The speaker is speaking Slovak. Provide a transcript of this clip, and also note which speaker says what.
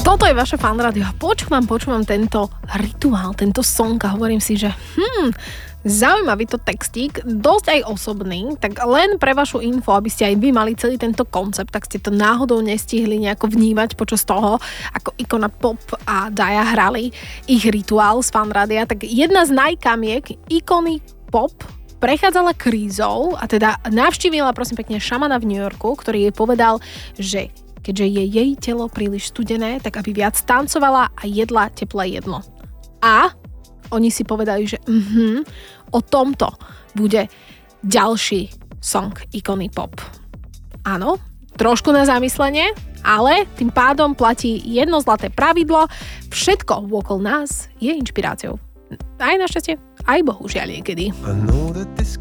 Speaker 1: Toto je vaše Fan Radio. Počúvam tento rituál, tento song a hovorím si, že zaujímavý to textík, dosť aj osobný, tak len pre vašu info, aby ste aj vy mali celý tento koncept, tak ste to náhodou nestihli nejako vnímať počas toho, ako Icona Pop a Daja hrali ich rituál z Fan Radia, tak jedna z najkamiek Icony Pop prechádzala krízou a teda navštívila prosím pekne šamana v New Yorku, ktorý jej povedal, že keďže je jej telo príliš studené, tak aby viac tancovala a jedla teplé jedlo. A oni si povedali, že o tomto bude ďalší song Icony Pop. Áno, trošku na zamyslenie, ale tým pádom platí jedno zlaté pravidlo, všetko okolo nás je inšpiráciou. Aj našťastie, aj bohužiaľ niekedy.